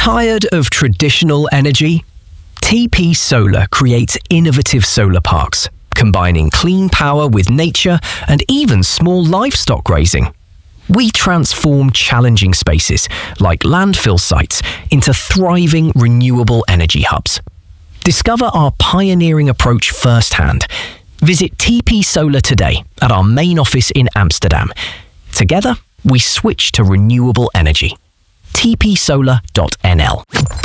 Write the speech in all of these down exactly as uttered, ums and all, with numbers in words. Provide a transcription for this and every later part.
Tired of traditional energy? T P Solar creates innovative solar parks, combining clean power with nature and even small livestock grazing. We transform challenging spaces, like landfill sites, into thriving renewable energy hubs. Discover our pioneering approach firsthand. Visit T P Solar today at our main office in Amsterdam. Together, we switch to renewable energy. t p solar dot n l.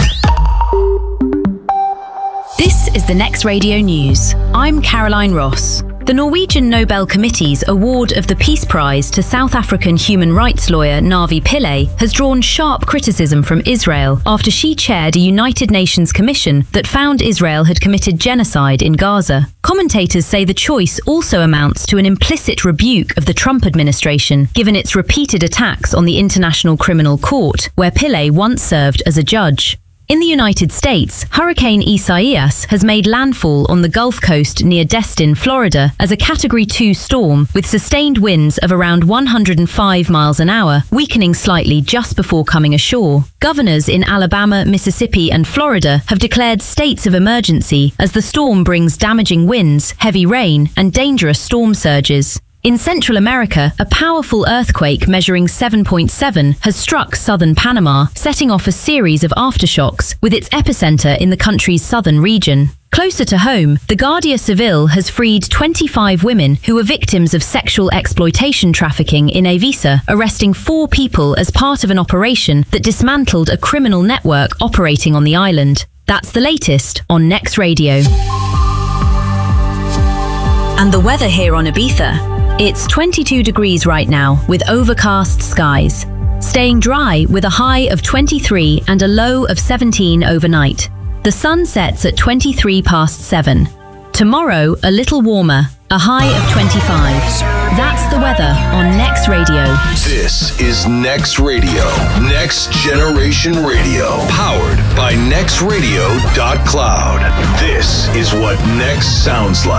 This is the Next Radio News. I'm Caroline Ross. The Norwegian Nobel Committee's award of the Peace Prize to South African human rights lawyer Navi Pillay has drawn sharp criticism from Israel after she chaired a United Nations commission that found Israel had committed genocide in Gaza. Commentators say the choice also amounts to an implicit rebuke of the Trump administration, given its repeated attacks on the International Criminal Court, where Pillay once served as a judge. In the United States, Hurricane Isaias has made landfall on the Gulf Coast near Destin, Florida, as a Category two storm with sustained winds of around one hundred five miles an hour, weakening slightly just before coming ashore. Governors in Alabama, Mississippi and Florida have declared states of emergency as the storm brings damaging winds, heavy rain and dangerous storm surges. In Central America, a powerful earthquake measuring seven point seven has struck southern Panama, setting off a series of aftershocks, with its epicenter in the country's southern region. Closer to home, the Guardia Civil has freed twenty-five women who were victims of sexual exploitation trafficking in Avisa, arresting four people as part of an operation that dismantled a criminal network operating on the island. That's the latest on Next Radio. And the weather here on Ibiza. It's twenty-two degrees right now, with overcast skies. Staying dry with a high of twenty-three and a low of seventeen overnight. The sun sets at twenty-three past seven. Tomorrow, a little warmer, a high of twenty-five. That's the weather on Next Radio. This is Next Radio. Next Generation Radio. Powered by next radio dot cloud. This is what Next sounds like.